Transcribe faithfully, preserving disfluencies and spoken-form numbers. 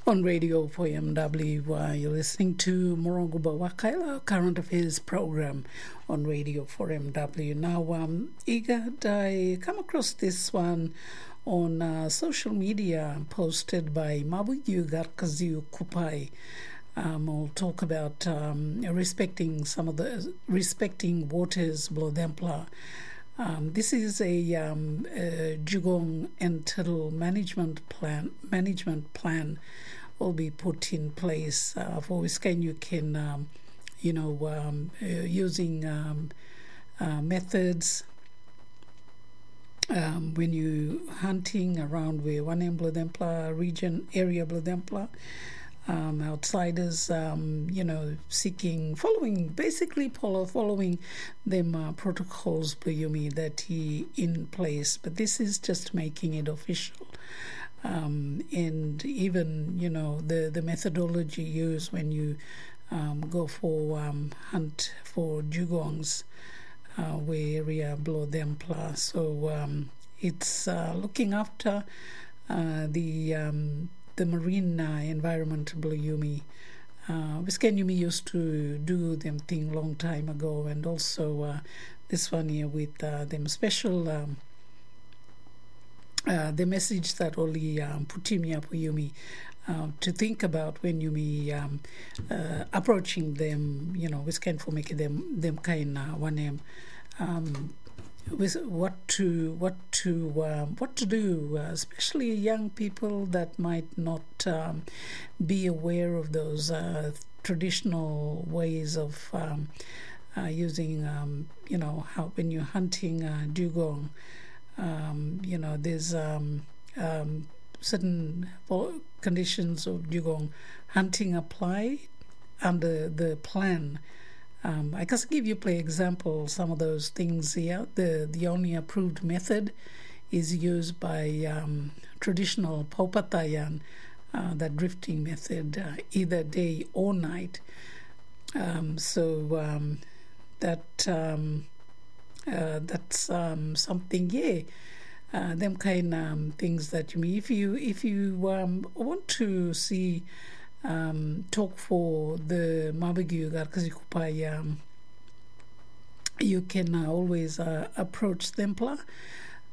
on Radio four M W. Uh, you're listening to Morongo Wakaila, current affairs program on Radio four M W. Now, um, Igad, I come across this one on uh, social media posted by Mabuyu Garkaziu Kupai. Um, we'll talk about um, respecting some of the respecting waters Blodempla. Um, this is a, um, a Jugong and Tidal management plan. Management plan will be put in place uh, for Wiscan. You can, um, you know, um, uh, using um, uh, methods um, when you hunting around where one in Blodempla region area Blodempla. Um, outsiders, um, you know, seeking, following, basically following them uh, protocols, Buyumi, that he in place. But this is just making it official. Um, and even, you know, the, the methodology used when you um, go for um, hunt for dugongs, uh, where area blow them plus. So um, it's uh, looking after uh, the um, the marine uh, environment, Bluyumi. Uh, Wiscanyumi used to do them thing long time ago, and also uh, this one here with uh, them special um, uh, the message that only um, Putimia Puyumi uh, to think about when you be um, uh, approaching them, you know, Wiscan for making them them kind uh, one name. Um, with what to what to um, what to do, uh, especially young people that might not um, be aware of those uh, traditional ways of um, uh, using, um, you know, how when you're hunting uh, dugong, um, you know, there's um, um, certain conditions of dugong hunting apply under the plan. Um, I can give you play example some of those things here. The the only approved method is used by um, traditional Paupatayan, uh, that drifting method, uh, either day or night. Um, so um, that um, uh, that's um, something, yeah. Uh, them kind of um, things that you mean. If you if you um, want to see. Um, talk for the Mabuyu Garkazikupai, um, you can uh, always uh, approach Templar